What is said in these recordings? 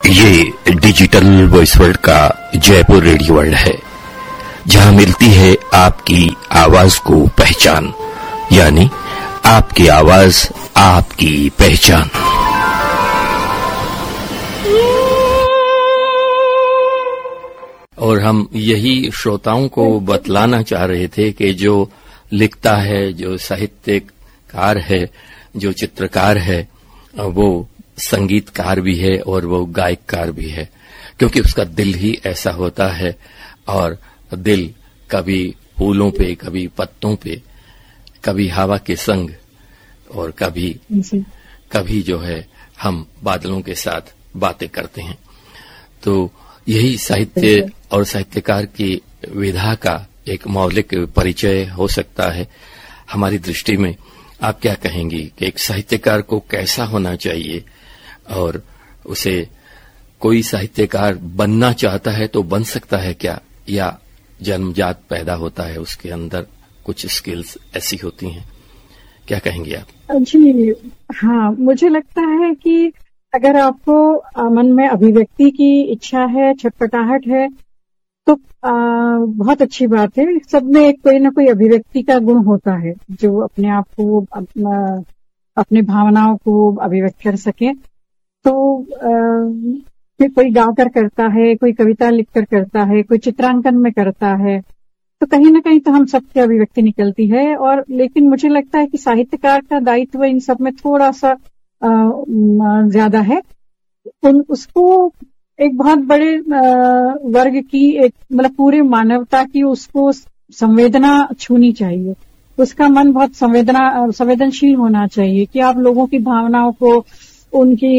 ये digital voice world का Jaipur radio world है, जहां मिलती है आपकी आवाज को पहचान, यानी आपकी आवाज आपकी पहचान। और हम यही श्रोताओं को बतलाना चाह रहे थे कि जो लिखता है, जो साहित्यकार है, जो चित्रकार है, वो संगीतकार भी है और वो गायककार भी है, क्योंकि उसका दिल ही ऐसा होता है। और दिल कभी फूलों पे, कभी पत्तों पे, कभी हवा के संग, और कभी जो है हम बादलों के साथ बातें करते हैं। तो यही साहित्य और साहित्यकार की विधा का एक मौलिक परिचय हो सकता है। हमारी दृष्टि में आप क्या कहेंगी कि एक साहित्यकार को कैसा होना चाहिए, और उसे कोई साहित्यकार बनना चाहता है तो बन सकता है क्या, या जन्मजात पैदा होता है, उसके अंदर कुछ स्किल्स ऐसी होती हैं? क्या कहेंगे आप? जी हाँ, मुझे लगता है कि अगर आपको मन में अभिव्यक्ति की इच्छा है, छटपटाहट है, तो बहुत अच्छी बात है। सब में कोई ना कोई अभिव्यक्ति का गुण होता है, जो अपने आप को, अपने भावनाओं को अभिव्यक्त कर सके। तो कोई गाकर करता है, कोई कविता लिखकर करता है, कोई चित्रांकन में करता है, तो कहीं ना कहीं तो हम सबकी अभिव्यक्ति निकलती है। और लेकिन मुझे लगता है कि साहित्यकार का दायित्व इन सब में थोड़ा सा ज्यादा है। उसको एक बहुत बड़े वर्ग की, एक मतलब पूरे मानवता की उसको संवेदना छूनी चाहिए। उसका मन बहुत संवेदनशील होना चाहिए कि आप लोगों की भावनाओं को, उनकी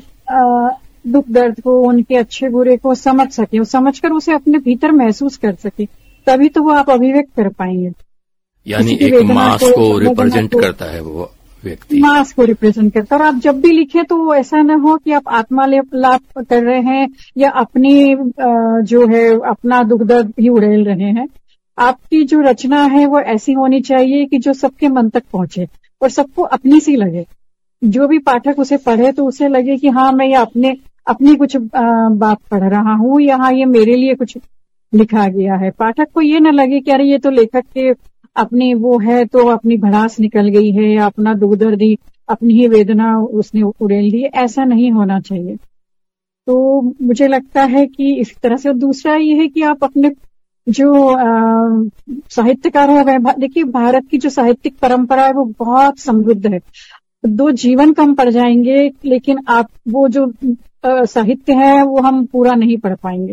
दुख दर्द को, उनके अच्छे बुरे को समझ सके, समझकर उसे अपने भीतर महसूस कर सके, तभी तो वो आप अभिव्यक्त कर पाएंगे। यानी एक मास को रिप्रेजेंट करता है वो व्यक्ति, मास को रिप्रेजेंट करता है। और आप जब भी लिखे तो ऐसा न हो कि आप आत्मालाप कर रहे हैं या अपनी जो है अपना दुख दर्द ही उड़ेल रहे हैं। आपकी जो रचना है वो ऐसी होनी चाहिए कि जो सबके मन तक पहुंचे और सबको अपनी सी लगे। जो भी पाठक उसे पढ़े तो उसे लगे कि हाँ, मैं ये अपनी कुछ बात पढ़ रहा हूँ, या हाँ, ये मेरे लिए कुछ लिखा गया है। पाठक को ये न लगे कि अरे ये तो लेखक के अपनी वो है, तो अपनी भड़ास निकल गई है, या अपना दुख दर्द ही, अपनी ही वेदना उसने उड़ेल दी। ऐसा नहीं होना चाहिए। तो मुझे लगता है कि इस तरह से। दूसरा ये है कि आप अपने जो साहित्यकार है, देखिए भारत की जो साहित्यिक परंपरा है वो बहुत समृद्ध है। 2 जीवन कम पड़ जाएंगे, लेकिन आप वो जो साहित्य है वो हम पूरा नहीं पढ़ पाएंगे।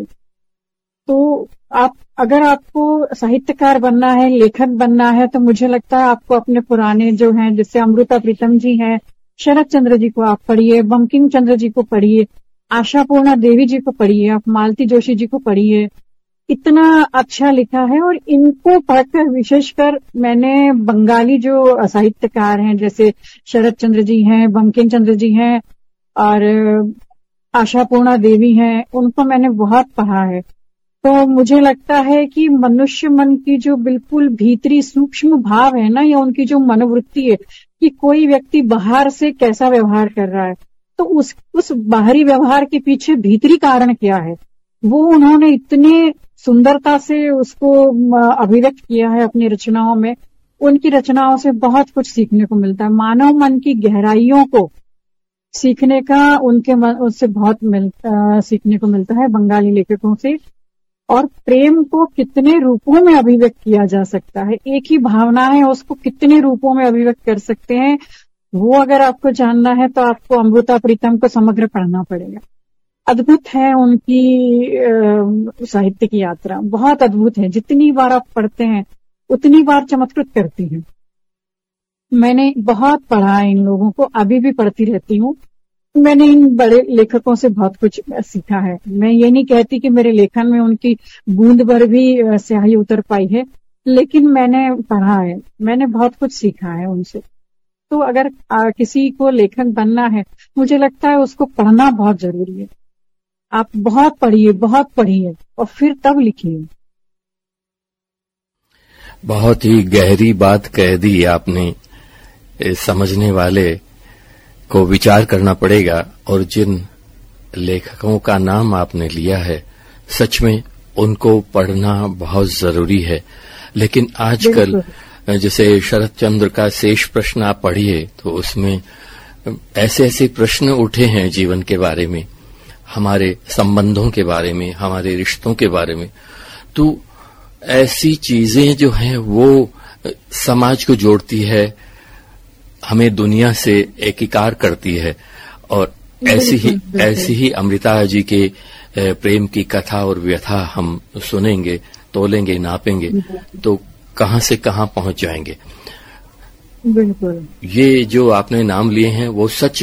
तो अगर आपको साहित्यकार बनना है, लेखक बनना है, तो मुझे लगता है आपको अपने पुराने जो हैं, जैसे अमृता प्रीतम जी हैं, शरत चंद्र जी को आप पढ़िए, बंकिम चंद्र जी को पढ़िए, आशापूर्णा देवी जी को पढ़िए, आप मालती जोशी जी को पढ़िए। इतना अच्छा लिखा है। और इनको पढ़कर, विशेषकर मैंने बंगाली जो साहित्यकार हैं, जैसे शरत चंद्र जी हैं, बंकिम चंद्र जी हैं और आशापूर्णा देवी हैं, उनको मैंने बहुत पढ़ा है। तो मुझे लगता है कि मनुष्य मन की जो बिल्कुल भीतरी सूक्ष्म भाव है ना, या उनकी जो मनोवृत्ति है कि कोई व्यक्ति बाहर से कैसा व्यवहार कर रहा है, तो उस बाहरी व्यवहार के पीछे भीतरी कारण क्या है, वो उन्होंने इतने सुंदरता से उसको अभिव्यक्त किया है अपनी रचनाओं में। उनकी रचनाओं से बहुत कुछ सीखने को मिलता है। मानव मन की गहराइयों को सीखने का उससे बहुत सीखने को मिलता है बंगाली लेखकों से। और प्रेम को कितने रूपों में अभिव्यक्त किया जा सकता है, एक ही भावना है, उसको कितने रूपों में अभिव्यक्त कर सकते हैं, वो अगर आपको जानना है तो आपको अमृता प्रीतम को समग्र पढ़ना पड़ेगा। अद्भुत है उनकी साहित्य की यात्रा, बहुत अद्भुत है। जितनी बार आप पढ़ते हैं उतनी बार चमत्कृत करती है। मैंने बहुत पढ़ा है इन लोगों को, अभी भी पढ़ती रहती हूँ। मैंने इन बड़े लेखकों से बहुत कुछ सीखा है। मैं ये नहीं कहती कि मेरे लेखन में उनकी बूंद भर भी स्याही उतर पाई है, लेकिन मैंने पढ़ा है, मैंने बहुत कुछ सीखा है उनसे। तो अगर किसी को लेखक बनना है, मुझे लगता है उसको पढ़ना बहुत जरूरी है। आप बहुत पढ़िए और फिर तब लिखिए। बहुत ही गहरी बात कह दी आपने। समझने वाले को विचार करना पड़ेगा, और जिन लेखकों का नाम आपने लिया है, सच में उनको पढ़ना बहुत जरूरी है। लेकिन आजकल जैसे शरद चंद्र का शेष प्रश्न आप पढ़िए तो उसमें ऐसे ऐसे प्रश्न उठे हैं जीवन के बारे में, हमारे संबंधों के बारे में, हमारे रिश्तों के बारे में। तो ऐसी चीजें जो हैं वो समाज को जोड़ती है, हमें दुनिया से एकीकार करती है। और ऐसी ही अमृता जी के प्रेम की कथा और व्यथा हम सुनेंगे, तोलेंगे, नापेंगे तो कहां से कहां पहुंच जाएंगे। बिल्कुल। ये जो आपने नाम लिए हैं वो सच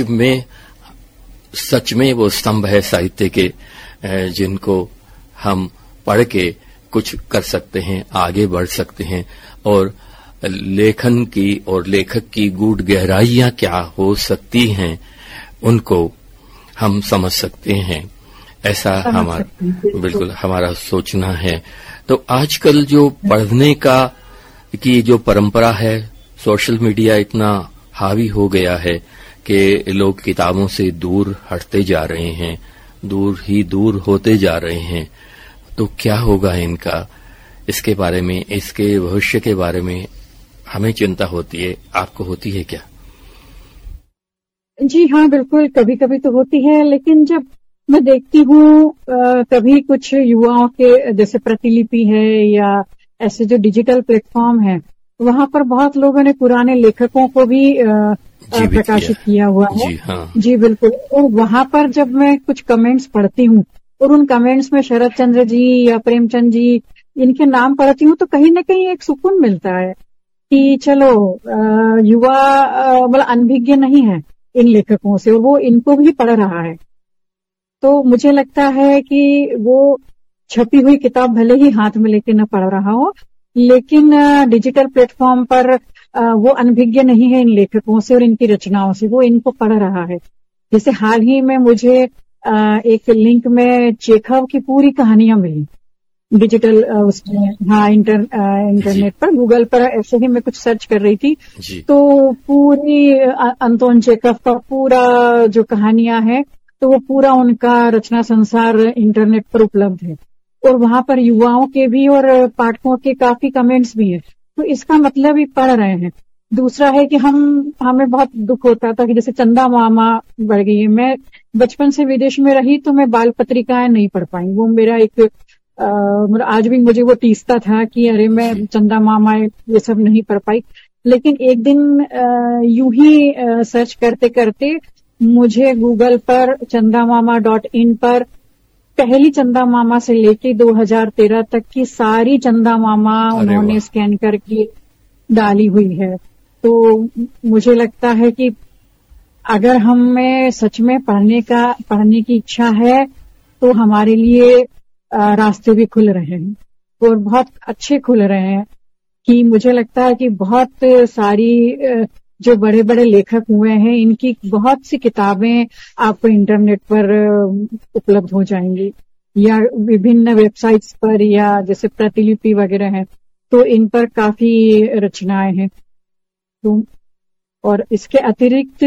में वो स्तंभ है साहित्य के, जिनको हम पढ़ के कुछ कर सकते हैं, आगे बढ़ सकते हैं और लेखन की और लेखक की गूढ़ गहराइयां क्या हो सकती हैं उनको हम समझ सकते हैं। ऐसा बिल्कुल हमारा सोचना है। तो आजकल जो पढ़ने की जो परंपरा है, सोशल मीडिया इतना हावी हो गया है कि लोग किताबों से दूर हटते जा रहे हैं, दूर होते जा रहे हैं। तो क्या होगा इनका, इसके बारे में, इसके भविष्य के बारे में हमें चिंता होती है। आपको होती है क्या? जी हाँ, बिल्कुल, कभी कभी तो होती है। लेकिन जब मैं देखती हूँ कभी कुछ युवाओं के जैसे प्रतिलिपि है या ऐसे जो डिजिटल प्लेटफॉर्म है, वहां पर बहुत लोगों ने पुराने लेखकों को भी प्रकाशित किया हुआ है। जी हाँ, जी बिल्कुल। और वहां पर जब मैं कुछ कमेंट्स पढ़ती हूँ और उन कमेंट्स में शरद चंद्र जी या प्रेमचंद जी इनके नाम पढ़ती हूँ तो कहीं न कहीं एक सुकून मिलता है कि चलो युवा मतलब अनभिज्ञ नहीं है इन लेखकों से और वो इनको भी पढ़ रहा है। तो मुझे लगता है कि वो छपी हुई किताब भले ही हाथ में लेके न पढ़ रहा हो, लेकिन डिजिटल प्लेटफॉर्म पर वो अनभिज्ञ नहीं है इन लेखकों से और इनकी रचनाओं से, वो इनको पढ़ रहा है। जैसे हाल ही में मुझे एक लिंक में चेखव की पूरी कहानियां मिली डिजिटल उसमें, हाँ, इंटरनेट पर, गूगल पर ऐसे ही मैं कुछ सर्च कर रही थी तो पूरी अंतोन चेखव का पूरा जो कहानियां है तो वो पूरा उनका रचना संसार इंटरनेट पर उपलब्ध है और वहां पर युवाओं के भी और पाठकों के काफी कमेंट्स भी हैं। तो इसका मतलब ही पढ़ रहे हैं। दूसरा है कि हमें बहुत दुख होता था कि जैसे चंदा मामा बढ़ गई है। मैं बचपन से विदेश में रही तो मैं बाल पत्रिकाएं नहीं पढ़ पाई। वो मेरा एक मतलब आज भी मुझे वो टीसता था कि अरे मैं चंदा मामा ये सब नहीं पढ़ पाई। लेकिन एक दिन यूं ही सर्च करते करते मुझे गूगल पर चंदामामा.in पर पहली चंदा मामा से लेके 2013 तक की सारी चंदा मामा उन्होंने स्कैन करके डाली हुई है। तो मुझे लगता है कि अगर हमें सच में पढ़ने की इच्छा है तो हमारे लिए रास्ते भी खुल रहे हैं और बहुत अच्छे खुल रहे हैं। कि मुझे लगता है कि बहुत सारी जो बड़े बड़े लेखक हुए हैं इनकी बहुत सी किताबें आपको इंटरनेट पर उपलब्ध हो जाएंगी या विभिन्न वेबसाइट्स पर या जैसे प्रतिलिपि वगैरह है तो इन पर काफी रचनाएं हैं। तो और इसके अतिरिक्त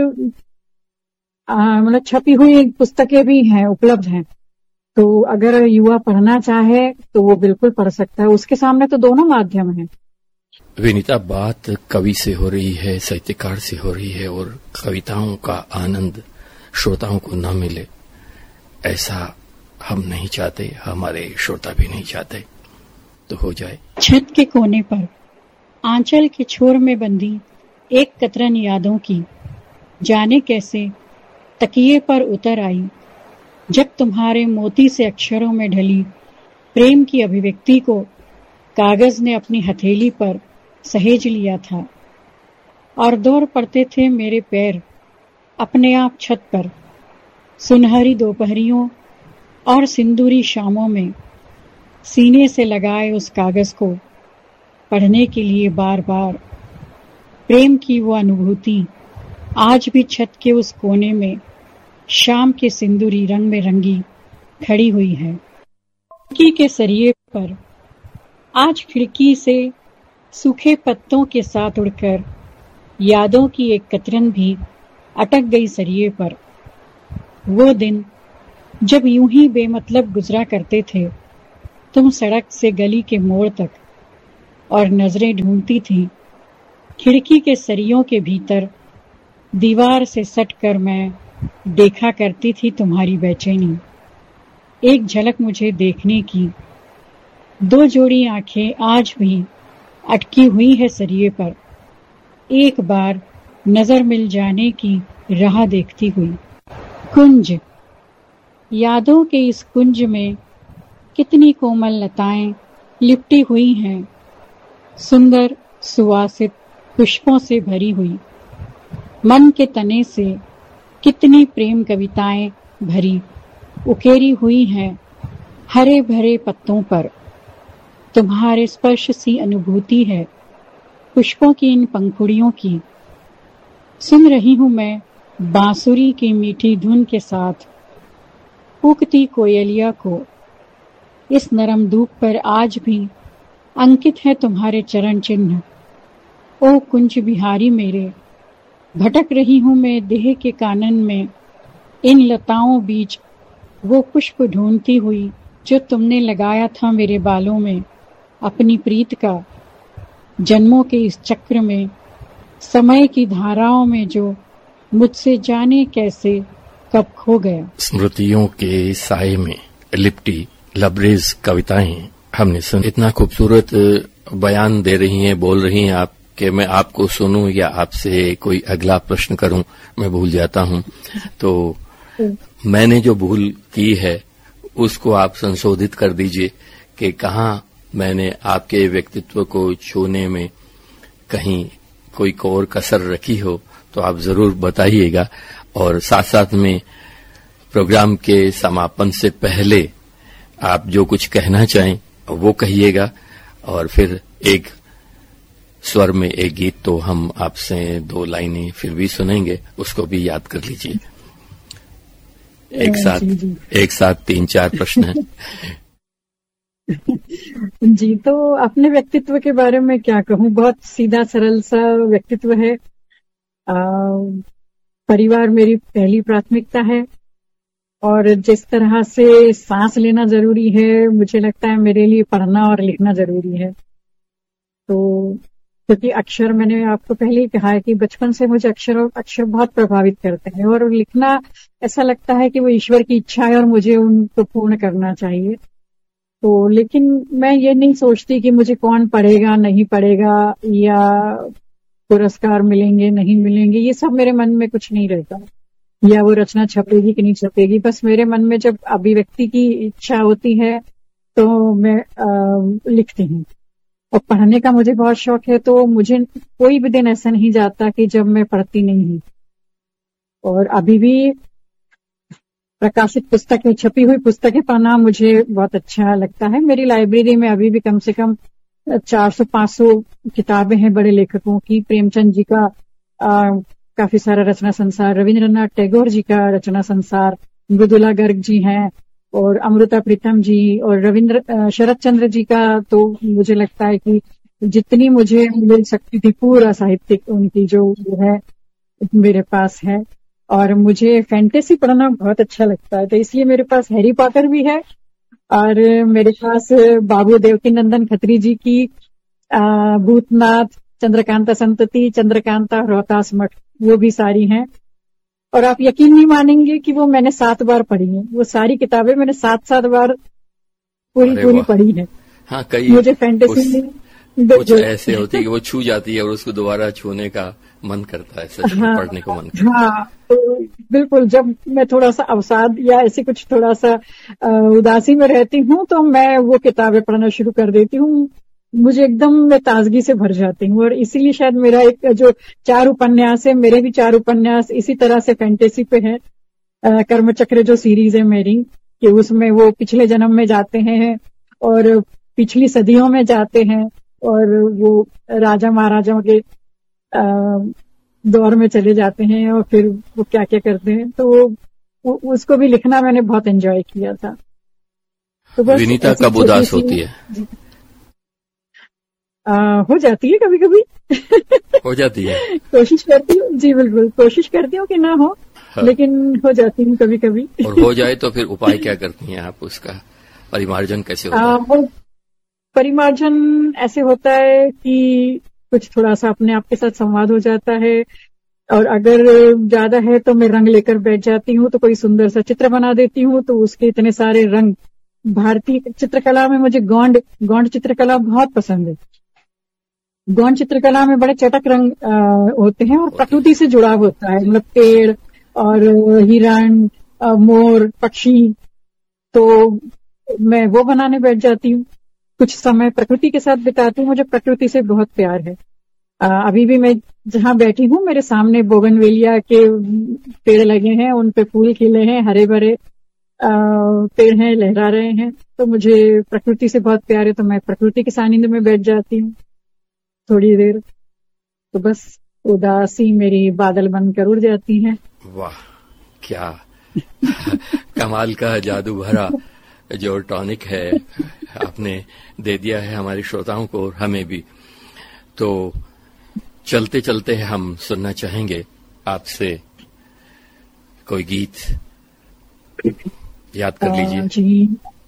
मतलब छपी हुई पुस्तकें भी हैं, उपलब्ध हैं। तो अगर युवा पढ़ना चाहे तो वो बिल्कुल पढ़ सकता है। उसके सामने तो दोनों माध्यम हैं। विनीता, बात कवि से हो रही है, साहित्यकार से हो रही है और कविताओं का आनंद श्रोताओं को न मिले ऐसा हम नहीं चाहते, हमारे श्रोता भी नहीं चाहते। तो हो जाए। छत के कोने पर आंचल के छोर में बंदी एक कतरन यादों की जाने कैसे तकिए पर उतर आई, जब तुम्हारे मोती से अक्षरों में ढली प्रेम की अभिव्यक्ति को कागज ने अपनी हथेली पर सहेज लिया था और दौड़ पड़ते थे मेरे पैर अपने आप छत पर। सुनहरी दोपहरियों और सिंदूरी शामों में सीने से लगाए उस कागज को पढ़ने के लिए बार बार प्रेम की वो अनुभूति आज भी छत के उस कोने में शाम के सिंदूरी रंग में रंगी खड़ी हुई है। खिड़की के सरिये पर आज खिड़की से सूखे पत्तों के साथ उड़कर यादों की एक कतरन भी अटक गई सरिये पर। वो दिन जब यूं ही बेमतलब गुजरा करते थे तुम सड़क से गली के मोड़ तक, और नजरें ढूंढती थीं खिड़की के सरियों के भीतर। दीवार से सट कर मैं देखा करती थी तुम्हारी बेचैनी, एक झलक मुझे देखने की। दो जोड़ी आंखें आज भी अटकी हुई है सरिये पर, एक बार नजर मिल जाने की राह देखती हुई। कुंज, यादों के इस कुंज में कितनी कोमल लताएं लिपटी हुई हैं, सुंदर सुवासित पुष्पों से भरी हुई। मन के तने से कितनी प्रेम कविताएं भरी उकेरी हुई हैं हरे भरे पत्तों पर। तुम्हारे स्पर्श सी अनुभूति है पुष्पों की इन पंखुड़ियों की। सुन रही हूं मैं बांसुरी की मीठी धुन के साथ कूकती कोयलिया को। इस नरम धूप पर आज भी अंकित है तुम्हारे चरण चिन्ह। ओ कुंज बिहारी मेरे, भटक रही हूं मैं देह के कानन में, इन लताओं बीच वो पुष्प ढूंढती हुई जो तुमने लगाया था मेरे बालों में। अपनी प्रीत का जन्मों के इस चक्र में, समय की धाराओं में जो मुझसे जाने कैसे कब खो गया। स्मृतियों के साए में लिपटी लबरेज कविताएं हमने सुन। इतना खूबसूरत बयान दे रही हैं, बोल रही हैं आप कि मैं आपको सुनूं या आपसे कोई अगला प्रश्न करूं मैं भूल जाता हूं। तो मैंने जो भूल की है उसको आप संशोधित कर दीजिए कि कहाँ मैंने आपके व्यक्तित्व को छूने में कहीं कोई और कसर रखी हो तो आप जरूर बताइएगा। और साथ साथ में प्रोग्राम के समापन से पहले आप जो कुछ कहना चाहें वो कहिएगा, और फिर एक स्वर में एक गीत तो हम आपसे 2 लाइनें फिर भी सुनेंगे, उसको भी याद कर लीजिए। एक साथ 3-4 प्रश्न हैं। जी, तो अपने व्यक्तित्व के बारे में क्या कहूँ, बहुत सीधा सरल सा व्यक्तित्व है। परिवार मेरी पहली प्राथमिकता है, और जिस तरह से सांस लेना जरूरी है, मुझे लगता है मेरे लिए पढ़ना और लिखना जरूरी है। तो क्योंकि अक्षर, मैंने आपको पहले ही कहा है कि बचपन से मुझे अक्षर बहुत प्रभावित करते हैं, और लिखना ऐसा लगता है कि वो ईश्वर की इच्छा है और मुझे उनको पूर्ण करना चाहिए। तो लेकिन मैं ये नहीं सोचती कि मुझे कौन पढ़ेगा नहीं पढ़ेगा, या पुरस्कार मिलेंगे नहीं मिलेंगे, ये सब मेरे मन में कुछ नहीं रहता, या वो रचना छपेगी कि नहीं छपेगी। बस मेरे मन में जब अभिव्यक्ति की इच्छा होती है तो मैं लिखती हूँ। और पढ़ने का मुझे बहुत शौक है, तो मुझे कोई भी दिन ऐसा नहीं जाता कि जब मैं पढ़ती नहीं हूँ। और अभी भी प्रकाशित पुस्तकें, छपी हुई पुस्तकें पढ़ना मुझे बहुत अच्छा लगता है। मेरी लाइब्रेरी में अभी भी कम से कम 400-500 किताबें हैं बड़े लेखकों की। प्रेमचंद जी का काफी सारा रचना संसार, रविंद्रनाथ टैगोर जी का रचना संसार, मृदुला गर्ग जी हैं, और अमृता प्रीतम जी, और शरद चंद्र जी का तो मुझे लगता है कि जितनी मुझे मिल सकती थी पूरा साहित्यिक उनकी जो है मेरे पास है। और मुझे फैंटेसी पढ़ना बहुत अच्छा लगता है, तो इसलिए मेरे पास हैरी पॉटर भी है, और मेरे पास बाबू देवकीनंदन खत्री जी की भूतनाथ, चंद्रकांता संतति, चंद्रकांता, रोहतास मठ, वो भी सारी हैं। और आप यकीन नहीं मानेंगे कि वो मैंने 7 बार पढ़ी है। वो सारी किताबें मैंने 7 बार पूरी पढ़ी है। हाँ, कई मुझे फैंटेसी कुछ ऐसे होती है कि वो छू जाती है और उसको दोबारा छूने का मन करता है, सच में पढ़ने को मन करता है। हाँ, तो बिल्कुल, जब मैं थोड़ा सा अवसाद या ऐसे कुछ थोड़ा सा उदासी में रहती हूँ तो मैं वो किताबें पढ़ना शुरू कर देती हूँ। मुझे एकदम मैं ताजगी से भर जाती हूँ, और इसीलिए शायद मेरा एक जो 4 उपन्यास है, मेरे भी 4 उपन्यास इसी तरह से फैंटेसी पे है। कर्मचक्र जो सीरीज है मेरी, कि उसमें वो पिछले जन्म में जाते हैं और पिछली सदियों में जाते हैं, और वो राजा महाराजाओं के दौर में चले जाते हैं, और फिर वो क्या क्या करते हैं। तो उसको भी लिखना मैंने बहुत एंजॉय किया था। तो बस विनीता कब उदास होती है? हो जाती है कभी कभी। हो जाती है। कोशिश करती हूँ जी, बिल्कुल कोशिश करती हूँ कि ना हो। हाँ। लेकिन हो जाती हूँ कभी कभी। और हो जाए तो फिर उपाय क्या करती हैं आप, उसका परिमार्जन कैसे होता है? वो परिमार्जन ऐसे होता है कि कुछ थोड़ा सा अपने आप के साथ संवाद हो जाता है, और अगर ज्यादा है तो मैं रंग लेकर बैठ जाती हूँ, तो कोई सुंदर सा चित्र बना देती हूँ, तो उसके इतने सारे रंग। भारतीय चित्रकला में मुझे गौंड चित्रकला बहुत पसंद है। गौंड चित्रकला में बड़े चटक रंग होते हैं और प्रकृति से जुड़ाव होता है, मतलब पेड़ और हिरण, मोर, पक्षी। तो मैं वो बनाने बैठ जाती हूँ, कुछ समय प्रकृति के साथ बिताती हूँ। मुझे प्रकृति से बहुत प्यार है। अभी भी मैं जहाँ बैठी हूँ मेरे सामने बोगनवेलिया के पेड़ लगे हैं, उन पे फूल खिले हैं, हरे भरे पेड़ हैं, लहरा रहे हैं। तो मुझे प्रकृति से बहुत प्यार है, तो मैं प्रकृति के सानिध्य में बैठ जाती हूँ थोड़ी देर, तो बस उदासी मेरी बादल बनकर उड़ जाती है। वाह, क्या कमाल का जादू भरा जो टॉनिक है आपने दे दिया है हमारे श्रोताओं को और हमें भी। तो चलते चलते हम सुनना चाहेंगे आपसे कोई गीत, याद कर लीजिए। जी,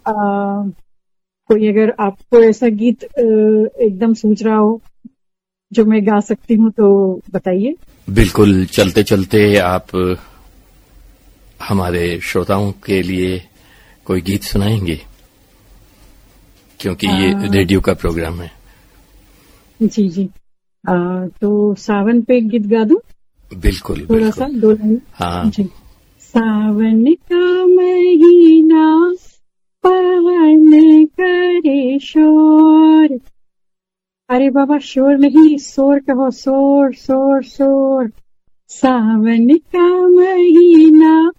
कोई अगर आपको ऐसा गीत एकदम सूझ रहा हो जो मैं गा सकती हूँ तो बताइए। बिल्कुल, चलते चलते आप हमारे श्रोताओं के लिए कोई गीत सुनाएंगे, क्योंकि ये रेडियो का प्रोग्राम है। जी जी, तो सावन पे एक गीत गा दूं? बिल्कुल, थोड़ा सा 2 लाइन। हाँ जी। सावन का महीना पवन करे शोर। अरे बाबा, शोर नहीं, शोर कहो, शोर शोर शोर। सावन का महीना